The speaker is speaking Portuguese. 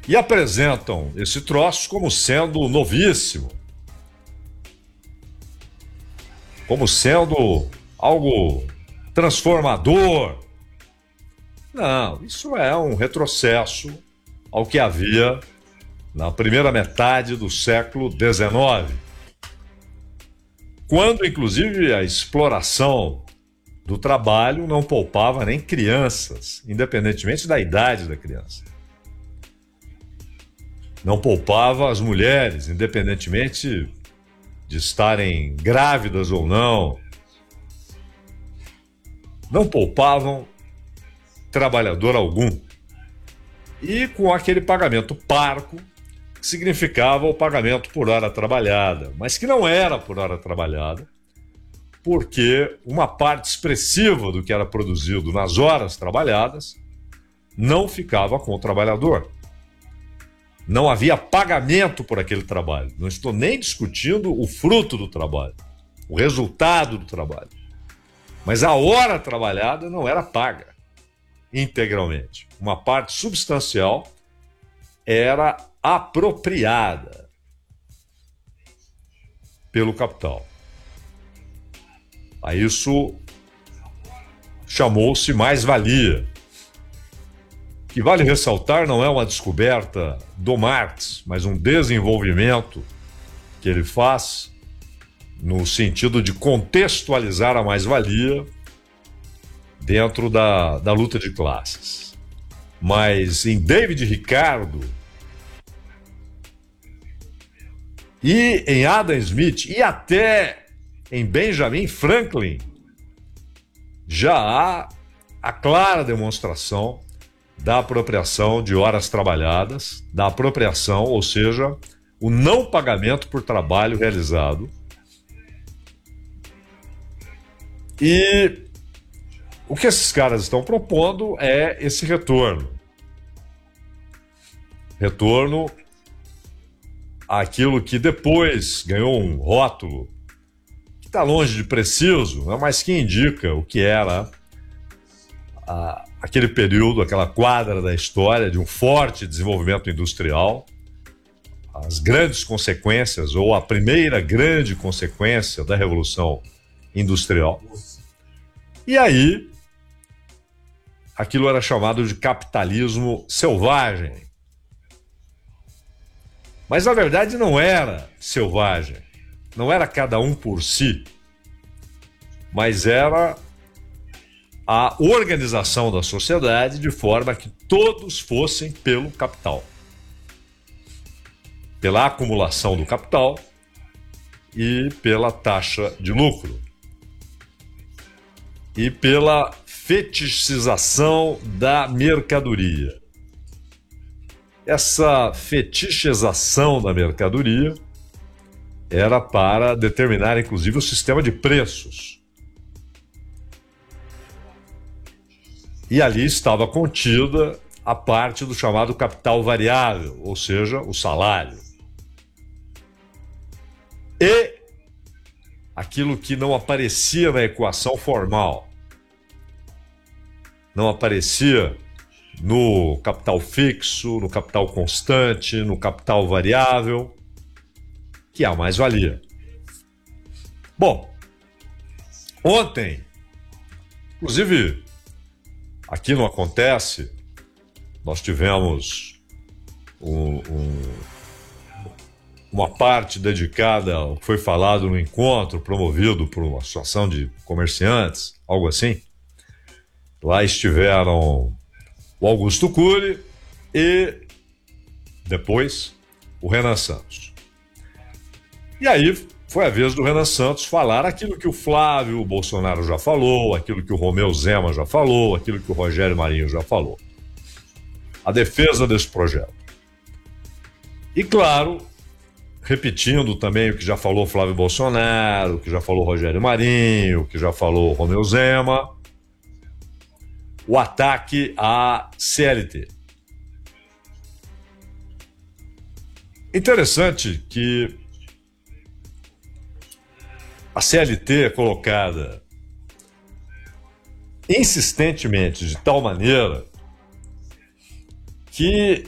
e apresentam esse troço como sendo novíssimo, como sendo algo transformador. Não, isso é um retrocesso ao que havia na primeira metade do século XIX, quando, inclusive, a exploração do trabalho não poupava nem crianças, independentemente da idade da criança. Não poupava as mulheres, independentemente de estarem grávidas ou não. Não poupavam trabalhador algum. E com aquele pagamento parco, que significava o pagamento por hora trabalhada, mas que não era por hora trabalhada, porque uma parte expressiva do que era produzido nas horas trabalhadas não ficava com o trabalhador. Não havia pagamento por aquele trabalho. Não estou nem discutindo o fruto do trabalho, o resultado do trabalho. Mas a hora trabalhada não era paga integralmente. Uma parte substancial era apropriada pelo capital. A isso chamou-se mais-valia, que, vale ressaltar, não é uma descoberta do Marx, mas um desenvolvimento que ele faz no sentido de contextualizar a mais-valia dentro da luta de classes. Mas em David Ricardo e em Adam Smith e até em Benjamin Franklin já há a clara demonstração da apropriação de horas trabalhadas, da apropriação, ou seja, o não pagamento por trabalho realizado. E o que esses caras estão propondo é esse retorno. Retorno àquilo que depois ganhou um rótulo que está longe de preciso, mas que indica o que era aquele período, aquela quadra da história de um forte desenvolvimento industrial, as grandes consequências, ou a primeira grande consequência da Revolução Industrial. E aí, aquilo era chamado de capitalismo selvagem. Mas, na verdade, não era selvagem. Não era cada um por si. Mas era a organização da sociedade de forma que todos fossem pelo capital. Pela acumulação do capital e pela taxa de lucro. E pela fetichização da mercadoria. Essa fetichização da mercadoria era para determinar, inclusive, o sistema de preços. E ali estava contida a parte do chamado capital variável, ou seja, o salário. E aquilo que não aparecia na equação formal, não aparecia no capital fixo, no capital constante, no capital variável, que é a mais-valia. Bom, ontem, inclusive, aqui não acontece, nós tivemos uma parte dedicada ao que foi falado no encontro promovido por uma associação de comerciantes, algo assim. Lá estiveram o Augusto Cury e depois o Renan Santos. E aí foi a vez do Renan Santos falar aquilo que o Flávio Bolsonaro já falou, aquilo que o Romeu Zema já falou, aquilo que o Rogério Marinho já falou. A defesa desse projeto. E claro, repetindo também o que já falou Flávio Bolsonaro, o que já falou Rogério Marinho, o que já falou Romeu Zema, o ataque à CLT. Interessante que a CLT é colocada insistentemente de tal maneira que